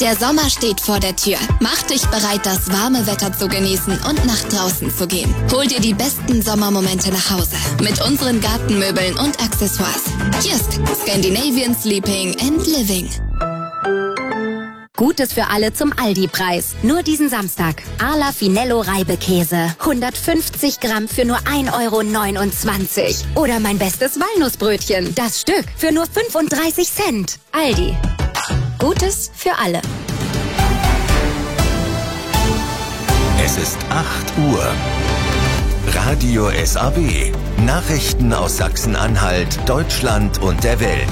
Der Sommer steht vor der Tür. Mach dich bereit, das warme Wetter zu genießen und nach draußen zu gehen. Hol dir die besten Sommermomente nach Hause mit unseren Gartenmöbeln und Accessoires. Just Scandinavian Sleeping and Living. Gutes für alle zum Aldi-Preis. Nur diesen Samstag. Arla Finello Reibekäse. 150 Gramm für nur 1,29 €. Oder mein bestes Walnussbrötchen. Das Stück für nur 35 Cent. Aldi. Gutes für alle. Es ist 8 Uhr. Radio SAW. Nachrichten aus Sachsen-Anhalt, Deutschland und der Welt.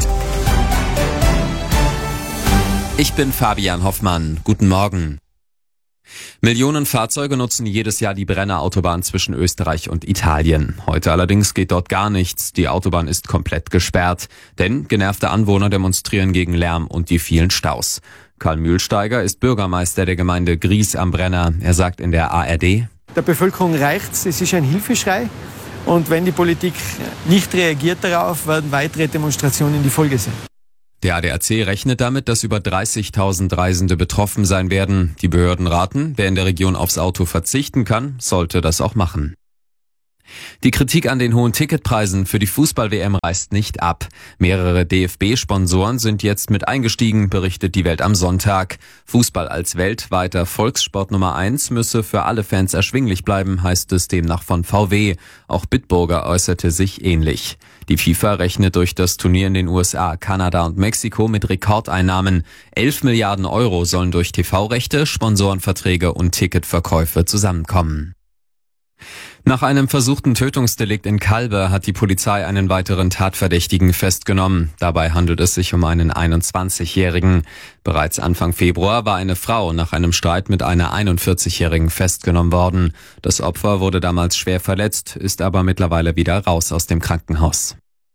Ich bin Fabian Hoffmann. Guten Morgen. Millionen Fahrzeuge nutzen jedes Jahr die Brennerautobahn zwischen Österreich und Italien. Heute allerdings geht dort gar nichts. Die Autobahn ist komplett gesperrt. Denn genervte Anwohner demonstrieren gegen Lärm und die vielen Staus. Karl Mühlsteiger ist Bürgermeister der Gemeinde Gries am Brenner. Er sagt in der ARD: Der Bevölkerung reicht's. Es ist ein Hilfeschrei. Und wenn die Politik nicht reagiert darauf, werden weitere Demonstrationen die Folge sein. Der ADAC rechnet damit, dass über 30.000 Reisende betroffen sein werden. Die Behörden raten, wer in der Region aufs Auto verzichten kann, sollte das auch machen. Die Kritik an den hohen Ticketpreisen für die Fußball-WM reißt nicht ab. Mehrere DFB-Sponsoren sind jetzt mit eingestiegen, berichtet die Welt am Sonntag. Fußball als weltweiter Volkssport Nummer 1 müsse für alle Fans erschwinglich bleiben, heißt es demnach von VW. Auch Bitburger äußerte sich ähnlich. Die FIFA rechnet durch das Turnier in den USA, Kanada und Mexiko mit Rekordeinnahmen. 11 Milliarden € sollen durch TV-Rechte, Sponsorenverträge und Ticketverkäufe zusammenkommen. Nach einem versuchten Tötungsdelikt in Calbe hat die Polizei einen weiteren Tatverdächtigen festgenommen. Dabei handelt es sich um einen 21-Jährigen. Bereits Anfang Februar war eine Frau nach einem Streit mit einer 41-Jährigen festgenommen worden. Das Opfer wurde damals schwer verletzt, ist aber mittlerweile wieder raus aus dem Krankenhaus.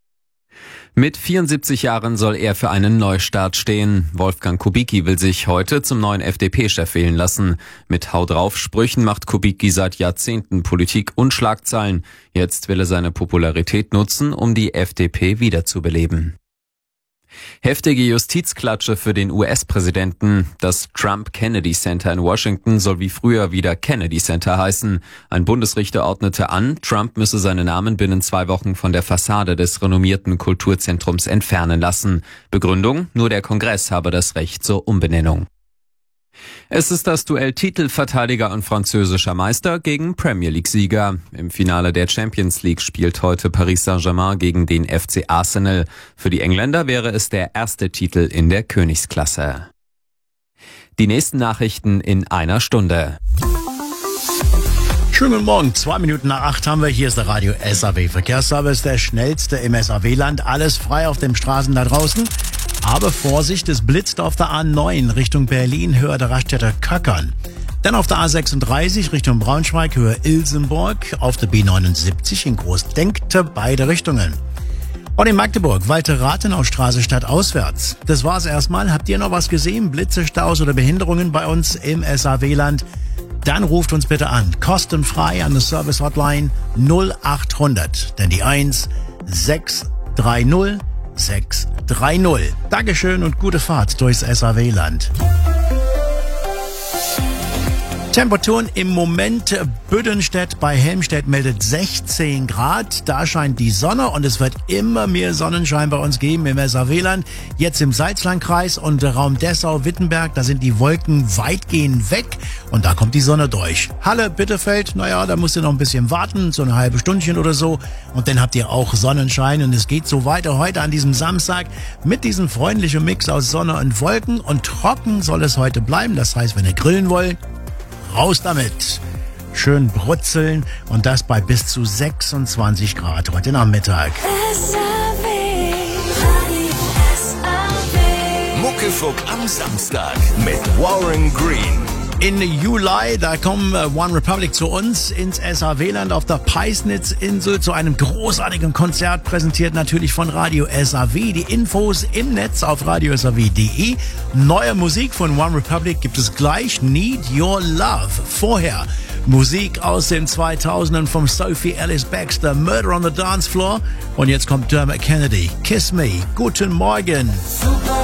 Mit 74 Jahren soll er für einen Neustart stehen. Wolfgang Kubicki will sich heute zum neuen FDP-Chef wählen lassen. Mit Hau drauf Sprüchen macht Kubicki seit Jahrzehnten Politik und Schlagzeilen. Jetzt will er seine Popularität nutzen, um die FDP wiederzubeleben. Heftige Justizklatsche für den US-Präsidenten. Das Trump-Kennedy Center in Washington soll wie früher wieder Kennedy Center heißen. Ein Bundesrichter ordnete an, Trump müsse seinen Namen binnen 2 Wochen von der Fassade des renommierten Kulturzentrums entfernen lassen. Begründung: Nur der Kongress habe das Recht zur Umbenennung. Es ist das Duell Titelverteidiger und französischer Meister gegen Premier League-Sieger. Im Finale der Champions League spielt heute Paris Saint-Germain gegen den FC Arsenal. Für die Engländer wäre es der erste Titel in der Königsklasse. Die nächsten Nachrichten in einer Stunde. Schönen guten Morgen, 2 Minuten nach 8 haben wir. Hier ist der Radio SAW Verkehrsservice, der schnellste im SAW-Land. Alles frei auf den Straßen da draußen. Aber Vorsicht, es blitzt auf der A9 Richtung Berlin, Höhe der Raststätter Köckern. Dann auf der A36 Richtung Braunschweig, Höhe Ilsenburg. Auf der B79 in Großdenkte, beide Richtungen. Und in Magdeburg, Walter-Rathenau-Straße stadtauswärts. Das war's erstmal. Habt ihr noch was gesehen? Blitze, Staus oder Behinderungen bei uns im SAW-Land? Dann ruft uns bitte an. Kostenfrei an der Service-Hotline 0800. Denn die 1 630 630. Dankeschön und gute Fahrt durchs SAW-Land. Temperaturen im Moment. Büdenstedt bei Helmstedt meldet 16 Grad. Da scheint die Sonne und es wird immer mehr Sonnenschein bei uns geben im SAW-Land. Jetzt im Salzlandkreis und Raum Dessau-Wittenberg, da sind die Wolken weitgehend weg und da kommt die Sonne durch. Halle, Bitterfeld, naja, da musst ihr noch ein bisschen warten, so eine halbe Stündchen oder so. Und dann habt ihr auch Sonnenschein und es geht so weiter heute an diesem Samstag mit diesem freundlichen Mix aus Sonne und Wolken. Und trocken soll es heute bleiben. Das heißt, wenn ihr grillen wollt, raus damit. Schön brutzeln und das bei bis zu 26 Grad heute Nachmittag. Muckefuck am Samstag mit Warren Green. In Juli, da kommen One Republic zu uns ins SAW-Land auf der Peisnitz-Insel zu einem großartigen Konzert, präsentiert natürlich von Radio SAW. Die Infos im Netz auf radiosaw.de. Neue Musik von One Republic gibt es gleich. Need Your Love. Vorher Musik aus den 2000ern von Sophie Ellis-Bextor, Murder on the Dance Floor. Und jetzt kommt Dermot Kennedy. Kiss Me. Guten Morgen.